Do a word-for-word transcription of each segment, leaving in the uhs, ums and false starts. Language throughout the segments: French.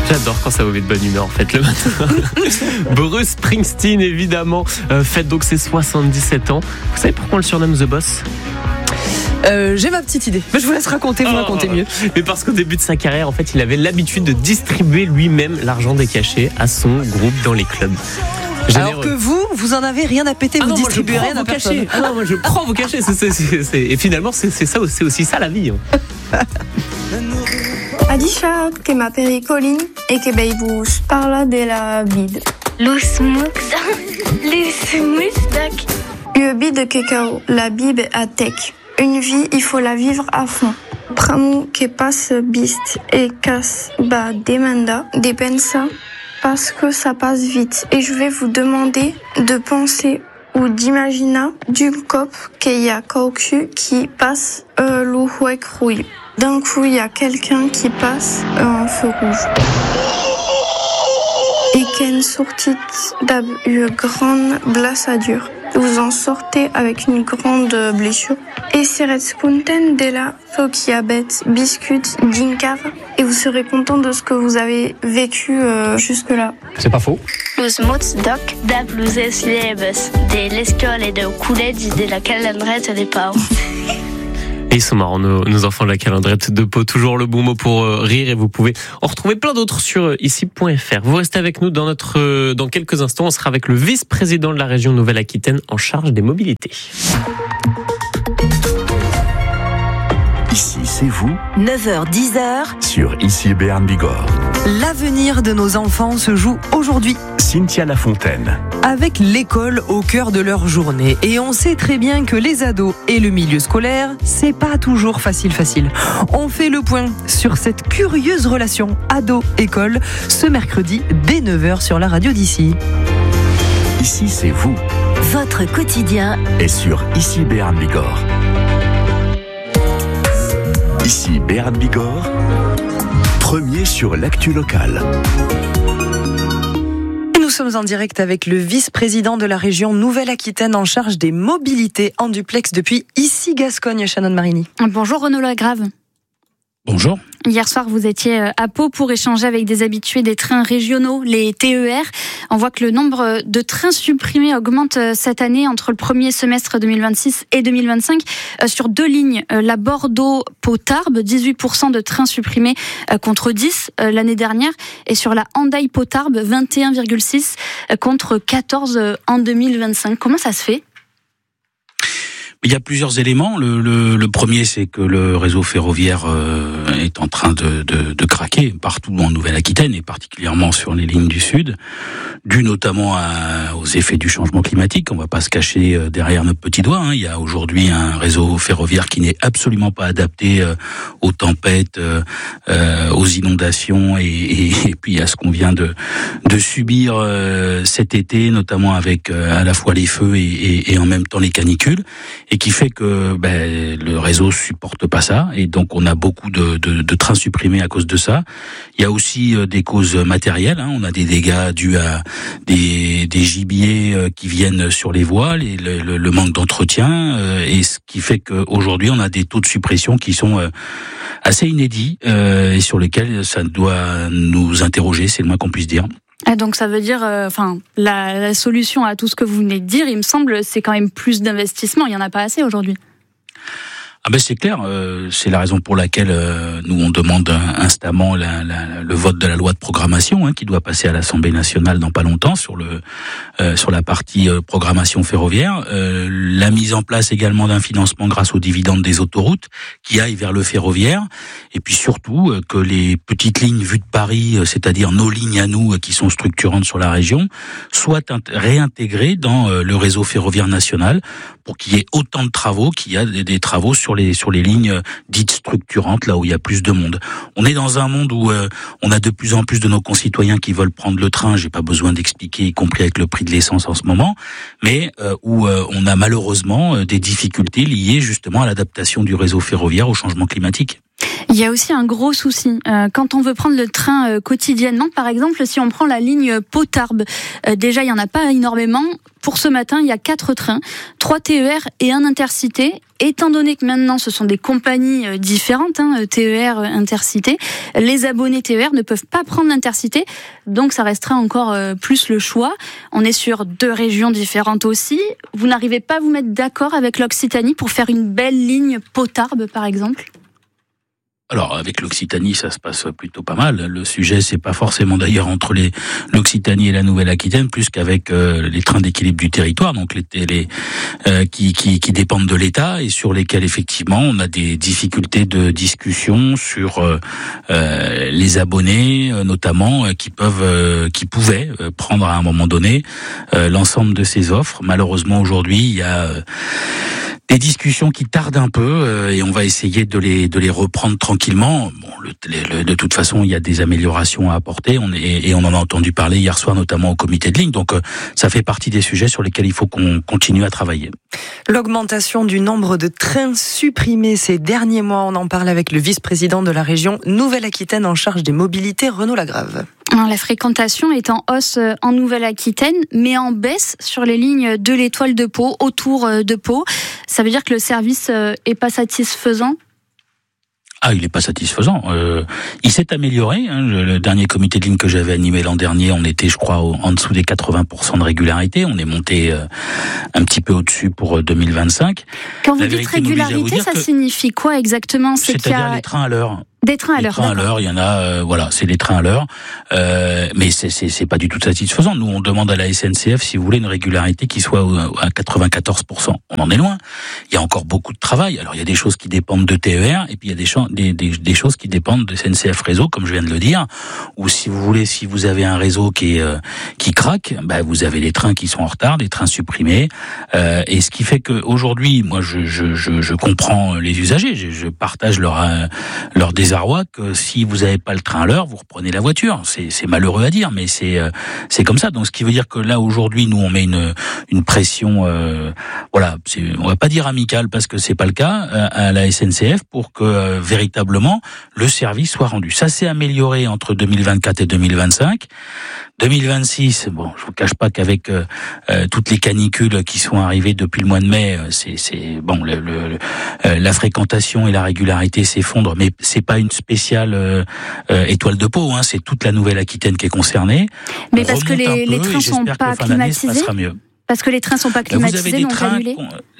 J'adore quand ça vous met de bonne humeur en fait le matin. Bruce Springsteen évidemment euh, fête donc ses soixante-dix-sept ans. Vous savez pourquoi on le surnomme The Boss ? Euh, j'ai ma petite idée. Je vous laisse raconter, vous oh, racontez mieux. Mais parce qu'au début de sa carrière, en fait, il avait l'habitude de distribuer lui-même l'argent des cachets à son groupe dans les clubs. Généreux. Alors que vous, vous en avez rien à péter, ah vous non, distribuez rien à personne. Ah non, moi je prends vos cachets. C'est, c'est, c'est, c'est... Et finalement, c'est, c'est, ça, c'est aussi ça la vie. Hein. Adisha que ma pericolin et que beibus parla de la bide. Los mucs, les musdak. Le bide que la bibe a tech. Une vie, il faut la vivre à fond. Pramu que passe bist et casse ba demanda depensa parce que ça passe vite. Et je vais vous demander de penser ou d'imaginer du cop qu'il y a cocu qui passe euh, le huec rouille. D'un coup, il y a quelqu'un qui passe euh, en feu rouge. Et qu'une sortie d'ab une grande blassadure. Vous en sortez avec une grande blessure. Et serez content de la fokiabet biscuit d'incar. Et vous serez content de ce que vous avez vécu euh, jusque-là. C'est pas faux. Los mots doc d'abluses liebes de l'escole et de coulet de la calendrette des parents. Et ils sont marrants, nos, nos enfants de la calendrette de Pau. Toujours le bon mot pour euh, rire et vous pouvez en retrouver plein d'autres sur euh, ici point f r. Vous restez avec nous dans notre, euh, dans quelques instants. On sera avec le vice-président de la région Nouvelle-Aquitaine en charge des mobilités. Ici, c'est vous. neuf heures dix sur Ici Béarn Bigorre. L'avenir de nos enfants se joue aujourd'hui. Cynthia Lafontaine. Avec l'école au cœur de leur journée. Et on sait très bien que les ados et le milieu scolaire, c'est pas toujours facile facile. On fait le point sur cette curieuse relation ado-école ce mercredi dès neuf heures sur la radio d'ici. Ici, c'est vous. Votre quotidien est sur Ici Béarn Bigorre. Ici Béarn Bigorre, premier sur l'actu locale. Nous sommes en direct avec le vice-président de la région Nouvelle-Aquitaine en charge des mobilités en duplex depuis ici Gascogne, Shannon Marini. Bonjour Renaud Lagrave. Bonjour. Hier soir, vous étiez à Pau pour échanger avec des habitués des trains régionaux, les T E R. On voit que le nombre de trains supprimés augmente cette année entre le premier semestre deux mille vingt-six et deux mille vingt-cinq. Sur deux lignes, la Bordeaux-Pau-Tarbes, dix-huit pour cent de trains supprimés contre dix l'année dernière. Et sur la Hendaye-Pau-Tarbes, vingt et un virgule six contre quatorze en deux mille vingt-cinq. Comment ça se fait ? Il y a plusieurs éléments. Le, le, le premier, c'est que le réseau ferroviaire euh, est en train de, de, de craquer partout en Nouvelle-Aquitaine et particulièrement sur les lignes du Sud, dû notamment à, aux effets du changement climatique. On ne va pas se cacher derrière notre petit doigt. Hein. Il y a aujourd'hui un réseau ferroviaire qui n'est absolument pas adapté euh, aux tempêtes, euh, euh, aux inondations et, et, et puis à ce qu'on vient de, de subir euh, cet été, notamment avec euh, à la fois les feux et, et, et en même temps les canicules. Et qui fait que ben, le réseau supporte pas ça, et donc on a beaucoup de, de, de trains supprimés à cause de ça. Il y a aussi euh, des causes matérielles, hein. On a des dégâts dus à des, des gibiers euh, qui viennent sur les voies, les, le, le, le manque d'entretien, euh, et ce qui fait qu'aujourd'hui on a des taux de suppression qui sont euh, assez inédits euh, et sur lesquels ça doit nous interroger, c'est le moins qu'on puisse dire. Donc ça veut dire, enfin, euh, la, la solution à tout ce que vous venez de dire, il me semble, c'est quand même plus d'investissement. Il y en a pas assez aujourd'hui. Ah ben c'est clair, euh, c'est la raison pour laquelle euh, nous on demande instamment la, la, le vote de la loi de programmation hein, qui doit passer à l'Assemblée nationale dans pas longtemps sur le euh, sur la partie euh, programmation ferroviaire, euh, la mise en place également d'un financement grâce aux dividendes des autoroutes qui aillent vers le ferroviaire, et puis surtout euh, que les petites lignes vues de Paris, euh, c'est-à-dire nos lignes à nous euh, qui sont structurantes sur la région, soient int- réintégrées dans euh, le réseau ferroviaire national pour qu'il y ait autant de travaux qu'il y a des, des travaux sur les sur les lignes dites structurantes, là où il y a plus de monde. On est dans un monde où euh, on a de plus en plus de nos concitoyens qui veulent prendre le train, j'ai pas besoin d'expliquer, y compris avec le prix de l'essence en ce moment, mais euh, où euh, on a malheureusement euh, des difficultés liées justement à l'adaptation du réseau ferroviaire au changement climatique. Il y a aussi un gros souci. Euh, quand on veut prendre le train euh, quotidiennement, par exemple, si on prend la ligne Pau-Tarbes, euh, déjà, il n'y en a pas énormément. Pour ce matin, il y a quatre trains, trois T E R et un Intercité. Étant donné que maintenant, ce sont des compagnies euh, différentes, hein, T E R, Intercité, les abonnés T E R ne peuvent pas prendre l'Intercité, donc ça restera encore euh, plus le choix. On est sur deux régions différentes aussi. Vous n'arrivez pas à vous mettre d'accord avec l'Occitanie pour faire une belle ligne Pau-Tarbes, par exemple ? Alors avec l'Occitanie, ça se passe plutôt pas mal. Le sujet, c'est pas forcément d'ailleurs entre les l'Occitanie et la Nouvelle-Aquitaine, plus qu'avec euh, les trains d'équilibre du territoire, donc les, les euh, qui, qui qui dépendent de l'État et sur lesquels effectivement on a des difficultés de discussion sur euh, euh, les abonnés, euh, notamment euh, qui peuvent, euh, qui pouvaient euh, prendre à un moment donné euh, l'ensemble de ces offres. Malheureusement aujourd'hui, il y a euh, des discussions qui tardent un peu euh, et on va essayer de les de les reprendre tranquillement. Bon, le, le, de toute façon, il y a des améliorations à apporter. On est, et on en a entendu parler hier soir, notamment au comité de ligne. Donc, euh, ça fait partie des sujets sur lesquels il faut qu'on continue à travailler. L'augmentation du nombre de trains supprimés ces derniers mois, on en parle avec le vice-président de la région Nouvelle-Aquitaine en charge des mobilités, Renaud Lagrave. La fréquentation est en hausse en Nouvelle-Aquitaine, mais en baisse sur les lignes de l'Étoile de Pau, autour de Pau. Ça veut dire que le service est pas satisfaisant ? Ah, il n'est pas satisfaisant. Euh, il s'est amélioré. Hein. Le, le dernier comité de ligne que j'avais animé l'an dernier, on était, je crois, au, en dessous des quatre-vingts pour cent de régularité. On est monté euh, un petit peu au-dessus pour deux mille vingt-cinq. Quand vous dites régularité, ça signifie quoi exactement ? C'est C'est-à-dire qu'il y a... les trains à l'heure. Des trains à l'heure. Les trains à l'heure, il y en a, euh, voilà, c'est les trains à l'heure, euh, mais c'est, c'est c'est pas du tout satisfaisant. Nous, on demande à la S N C F, si vous voulez, une régularité qui soit à quatre-vingt-quatorze pour cent. On en est loin. Il y a encore beaucoup de travail. Alors, il y a des choses qui dépendent de T E R, et puis il y a des, cho- des, des, des choses qui dépendent de S N C F Réseau, comme je viens de le dire. Ou si vous voulez, si vous avez un réseau qui est euh, qui craque, bah, vous avez les trains qui sont en retard, des trains supprimés, euh, et ce qui fait que aujourd'hui, moi, je je je, je comprends les usagers, je, je partage leur euh, leur désarroi que si vous n'avez pas le train à l'heure, vous reprenez la voiture. C'est, c'est malheureux à dire, mais c'est euh, c'est comme ça. Donc, ce qui veut dire que là aujourd'hui, nous on met une une pression, euh, voilà, c'est, on va pas dire amicale parce que c'est pas le cas, à, à la S N C F pour que euh, véritablement le service soit rendu. Ça s'est amélioré entre deux mille vingt-quatre et deux mille vingt-cinq. deux mille vingt-six, bon, je vous cache pas qu'avec euh, euh, toutes les canicules qui sont arrivées depuis le mois de mai, c'est c'est bon, le, le, euh, la fréquentation et la régularité s'effondrent, mais c'est pas une spéciale euh, euh, Étoile de Pau, hein, c'est toute la Nouvelle-Aquitaine qui est concernée. Mais On parce que les, les trains sont pas climatisés. Parce que les trains sont pas climatisés, donc annulés.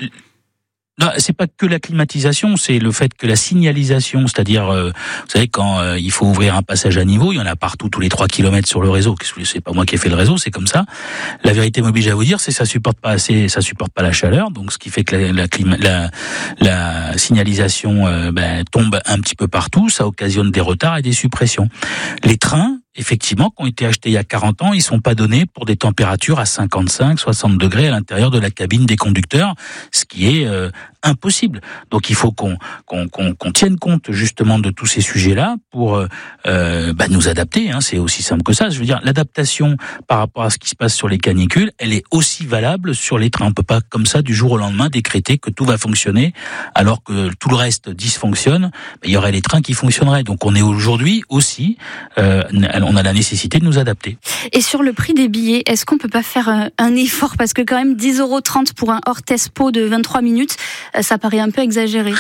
Non, c'est pas que la climatisation, c'est le fait que la signalisation, c'est-à-dire, euh, vous savez, quand euh, il faut ouvrir un passage à niveau, il y en a partout, tous les trois kilomètres sur le réseau. C'est pas moi qui ai fait le réseau, c'est comme ça. La vérité m'oblige à vous dire, c'est ça supporte pas assez, ça supporte pas la chaleur, donc ce qui fait que la, la, clima, la, la signalisation euh, ben, tombe un petit peu partout, ça occasionne des retards et des suppressions. Les trains, effectivement, qui ont été achetés il y a quarante ans, ils sont pas donnés pour des températures à cinquante-cinq, soixante degrés à l'intérieur de la cabine des conducteurs, ce qui est euh, impossible. Donc il faut qu'on, qu'on, qu'on, qu'on tienne compte justement de tous ces sujets-là pour euh, bah, nous adapter. Hein, c'est aussi simple que ça. Je veux dire, l'adaptation par rapport à ce qui se passe sur les canicules, elle est aussi valable sur les trains. On peut pas comme ça du jour au lendemain décréter que tout va fonctionner alors que tout le reste dysfonctionne. Il y aurait les trains qui fonctionneraient. Donc on est aujourd'hui aussi euh, on a la nécessité de nous adapter. Et sur le prix des billets, est-ce qu'on peut pas faire un effort ? Parce que quand même dix euros trente pour un Orthez-Pau de vingt-trois minutes, ça paraît un peu exagéré.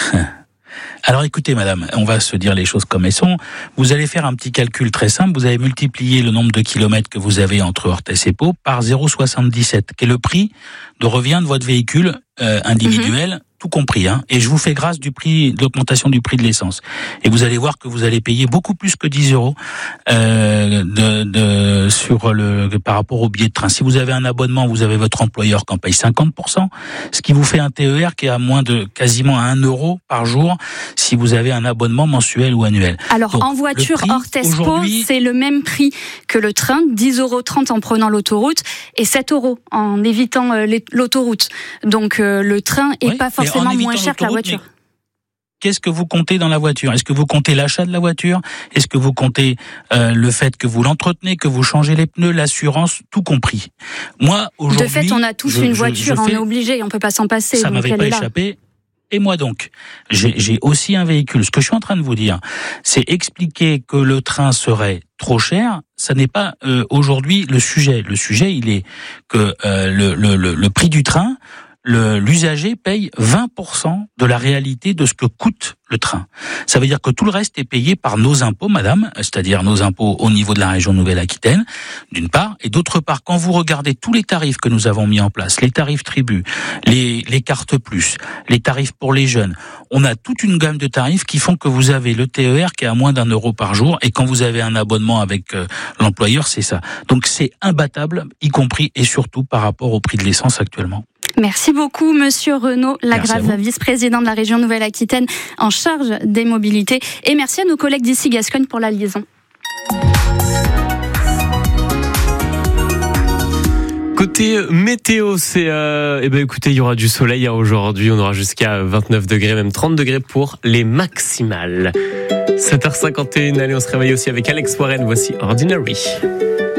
Alors écoutez madame, on va se dire les choses comme elles sont. Vous allez faire un petit calcul très simple. Vous allez multiplier le nombre de kilomètres que vous avez entre Orthez et Pau par zéro virgule soixante-dix-sept, qui est le prix de revient de votre véhicule euh, individuel. Mmh. Tout compris, hein. Et je vous fais grâce du prix, de l'augmentation du prix de l'essence. Et vous allez voir que vous allez payer beaucoup plus que dix euros euh, de, de sur le par rapport au billet de train. Si vous avez un abonnement, vous avez votre employeur qui en paye cinquante pour cent, ce qui vous fait un T E R qui est à moins de quasiment à un euro par jour si vous avez un abonnement mensuel ou annuel. Alors donc, en voiture Orthez-Pau, c'est le même prix que le train, dix euros trente en prenant l'autoroute et sept euros en évitant euh, l'autoroute. Donc euh, le train est oui, pas forcément moins cher que la voiture. Qu'est-ce que vous comptez dans la voiture ? Est-ce que vous comptez l'achat de la voiture ? Est-ce que vous comptez euh, le fait que vous l'entretenez, que vous changez les pneus, l'assurance, tout compris ? Moi, aujourd'hui... De fait, on a tous je, une je, voiture, je on fais... est obligé, on peut pas s'en passer. Ça donc m'avait elle pas est là. échappé. Et moi donc, j'ai, j'ai aussi un véhicule. Ce que je suis en train de vous dire, c'est expliquer que le train serait trop cher. Ça n'est pas euh, aujourd'hui le sujet. Le sujet, il est que euh, le, le, le, le prix du train, le, l'usager paye vingt pour cent de la réalité de ce que coûte le train. Ça veut dire que tout le reste est payé par nos impôts, madame, c'est-à-dire nos impôts au niveau de la région Nouvelle-Aquitaine, d'une part, et d'autre part, quand vous regardez tous les tarifs que nous avons mis en place, les tarifs tribus, les, les cartes plus, les tarifs pour les jeunes, on a toute une gamme de tarifs qui font que vous avez le T E R qui est à moins d'un euro par jour, et quand vous avez un abonnement avec euh, l'employeur, c'est ça. Donc c'est imbattable, y compris et surtout par rapport au prix de l'essence actuellement. Merci beaucoup, Monsieur Renaud Lagrave, vice-président de la région Nouvelle-Aquitaine en charge des mobilités. Et merci à nos collègues d'ici Gascogne pour la liaison. Côté météo, c'est euh, eh ben écoutez, il y aura du soleil hein, aujourd'hui, on aura jusqu'à vingt-neuf degrés, même trente degrés pour les maximales. sept heures cinquante et une, allez, on se réveille aussi avec Alex Warren, voici Ordinary.